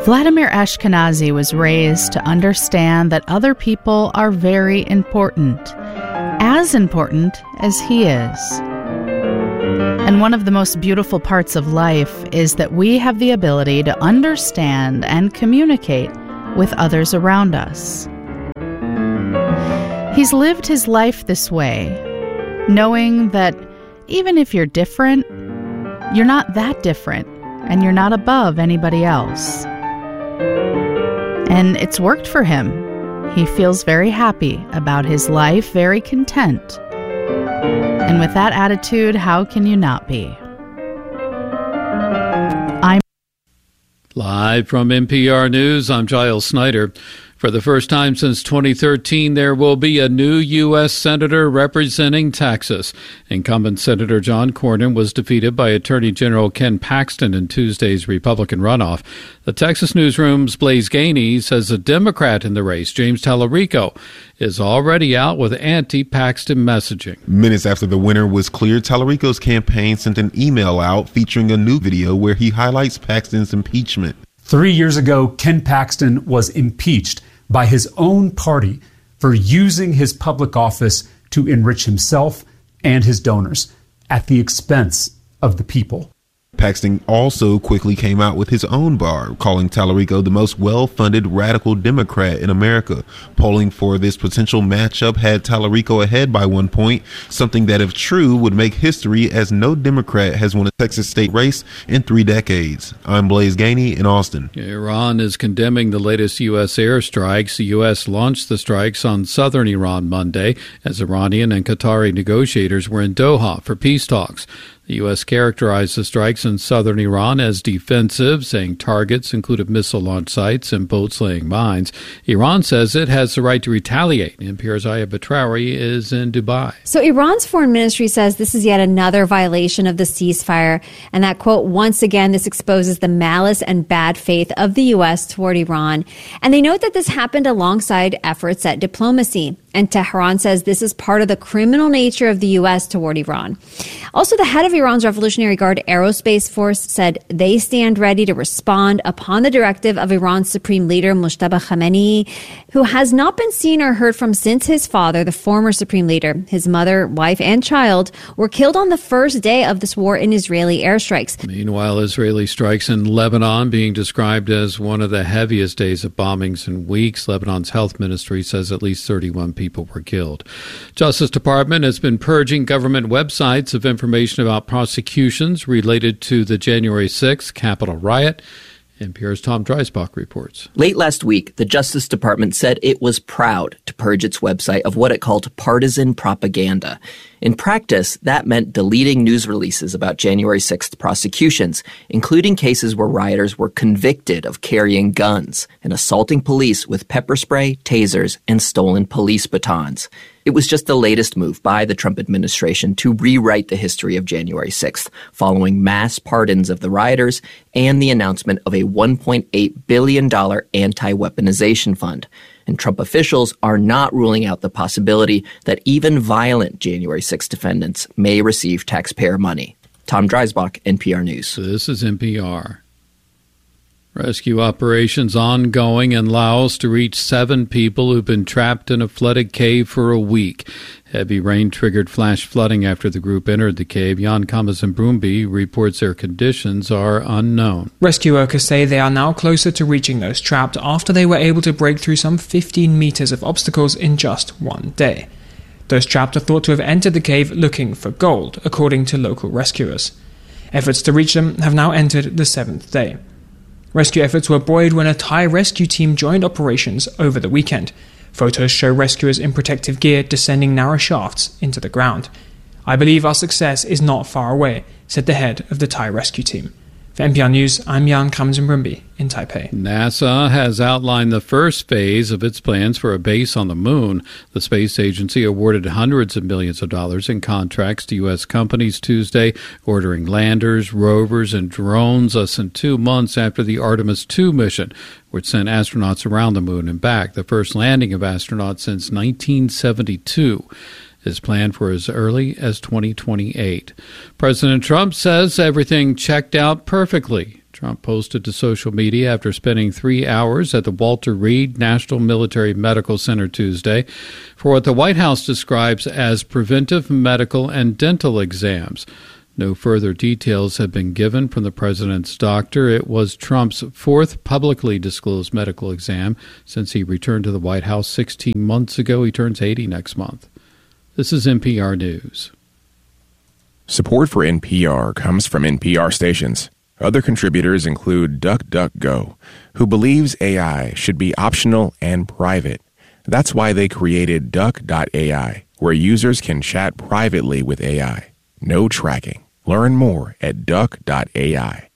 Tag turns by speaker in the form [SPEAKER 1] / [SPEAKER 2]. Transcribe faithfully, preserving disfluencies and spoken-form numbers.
[SPEAKER 1] Vladimir Ashkenazi was raised to understand that other people are very important, as important as he is. And one of the most beautiful parts of life is that we have the ability to understand and communicate with others around us. He's lived his life this way, knowing that even if you're different, you're not that different, and you're not above anybody else. And it's worked for him. He feels very happy about his life, very content. And with that attitude, how can you not be? I'm
[SPEAKER 2] Live from N P R News, I'm Giles Snyder. For the first time since twenty thirteen, there will be a new U S senator representing Texas. Incumbent Senator John Cornyn was defeated by Attorney General Ken Paxton in Tuesday's Republican runoff. The Texas Newsroom's Blaise Gainey says a Democrat in the race, James Tallarico, is already out with anti-Paxton messaging.
[SPEAKER 3] Minutes after the winner was cleared, Tallarico's campaign sent an email out featuring a new video where he highlights Paxton's impeachment.
[SPEAKER 4] Three years ago, Ken Paxton was impeached by his own party for using his public office to enrich himself and his donors at the expense of the people.
[SPEAKER 3] Paxton also quickly came out with his own bar, calling Tallarico the most well-funded radical Democrat in America. Polling for this potential matchup had Tallarico ahead by one point, something that, if true, would make history, as no Democrat has won a Texas state race in three decades. I'm Blaise Gainey in Austin.
[SPEAKER 2] Iran is condemning the latest U S airstrikes. The U S launched the strikes on southern Iran Monday as Iranian and Qatari negotiators were in Doha for peace talks. The U S characterized the strikes in southern Iran as defensive, saying targets included missile launch sites and boats laying mines. Iran says it has the right to retaliate. N P R's Aya Batrawi is in Dubai.
[SPEAKER 5] So Iran's foreign ministry says this is yet another violation of the ceasefire, and that, quote, once again, this exposes the malice and bad faith of the U S toward Iran. And they note that this happened alongside efforts at diplomacy. And Tehran says this is part of the criminal nature of the U S toward Iran. Also, the head of Iran's Revolutionary Guard Aerospace Force said they stand ready to respond upon the directive of Iran's Supreme Leader Mojtaba Khamenei, who has not been seen or heard from since his father, the former Supreme Leader. His mother, wife, and child were killed on the first day of this war in Israeli airstrikes.
[SPEAKER 2] Meanwhile, Israeli strikes in Lebanon being described as one of the heaviest days of bombings in weeks. Lebanon's health ministry says at least thirty-one people People were killed. Justice Department has been purging government websites of information about prosecutions related to the January sixth Capitol riot. N P R's Tom Dreisbach reports.
[SPEAKER 6] Late last week, the Justice Department said it was proud to purge its website of what it called partisan propaganda. In practice, that meant deleting news releases about January sixth prosecutions, including cases where rioters were convicted of carrying guns and assaulting police with pepper spray, tasers, and stolen police batons. It was just the latest move by the Trump administration to rewrite the history of January sixth, following mass pardons of the rioters and the announcement of a one point eight billion dollars anti-weaponization fund. And Trump officials are not ruling out the possibility that even violent January sixth defendants may receive taxpayer money. Tom Dreisbach, N P R News.
[SPEAKER 2] This is N P R. Rescue operations ongoing in Laos to reach seven people who've been trapped in a flooded cave for a week. Heavy rain triggered flash flooding after the group entered the cave. Jan Kamazimbrumbi reports their conditions are unknown.
[SPEAKER 7] Rescue workers say they are now closer to reaching those trapped after they were able to break through some fifteen meters of obstacles in just one day. Those trapped are thought to have entered the cave looking for gold, according to local rescuers. Efforts to reach them have now entered the seventh day. Rescue efforts were buoyed when a Thai rescue team joined operations over the weekend. Photos show rescuers in protective gear descending narrow shafts into the ground. "I believe our success is not far away," said the head of the Thai rescue team. For N P R News, I'm Jan Kamzimbrumbi in Taipei.
[SPEAKER 2] NASA has outlined the first phase of its plans for a base on the moon. The space agency awarded hundreds of millions of dollars in contracts to U S companies Tuesday, ordering landers, rovers, and drones less than two months after the Artemis two mission, which sent astronauts around the moon and back, the first landing of astronauts since nineteen seventy-two. Is planned for as early as twenty twenty-eight. President Trump says everything checked out perfectly Trump posted to social media after spending three hours at the Walter Reed National Military Medical Center Tuesday for what the White House describes as preventive medical and dental exams. No further details have been given from the president's doctor. It was Trump's fourth publicly disclosed medical exam since he returned to the White House sixteen months ago. He turns eighty next month. This is N P R News.
[SPEAKER 8] Support for N P R comes from N P R stations. Other contributors include DuckDuckGo, who believes A I should be optional and private. That's why they created Duck dot A I, where users can chat privately with A I. No tracking. Learn more at Duck dot A I.